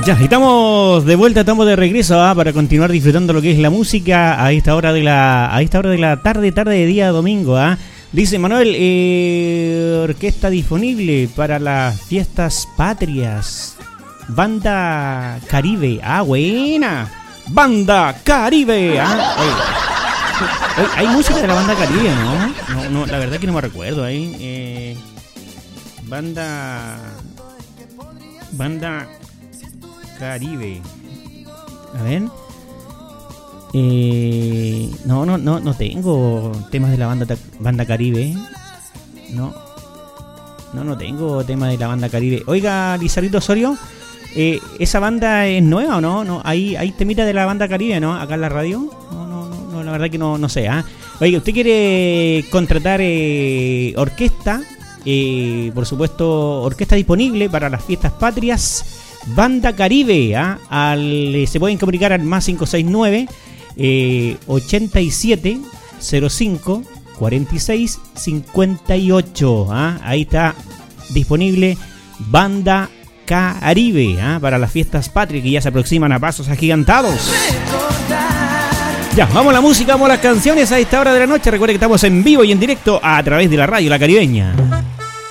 Ya, estamos de vuelta, estamos de regreso para continuar disfrutando lo que es la música a esta hora de la tarde de día domingo. Dice Manuel, orquesta disponible para las fiestas patrias. Banda Caribe. Buena. Banda Caribe. Hay música de la Banda Caribe, ¿no? No, la verdad que no me recuerdo ahí. Banda Caribe. A ver. No tengo temas de la banda Caribe. No tengo temas de la Banda Caribe. Oiga, Lizarrito Osorio, ¿esa banda es nueva o no? No, hay temitas de la Banda Caribe, ¿no? Acá en la radio. No, la verdad que no sé. Oiga, ¿usted quiere contratar orquesta? Por supuesto, orquesta disponible para las fiestas patrias. Banda Caribe, se pueden comunicar al más 569 87 05 46 58. Ahí está disponible Banda Caribe, para las fiestas patrias que ya se aproximan a pasos agigantados. Ya, vamos a la música, vamos a las canciones a esta hora de la noche. Recuerden que estamos en vivo y en directo a través de la radio La Caribeña.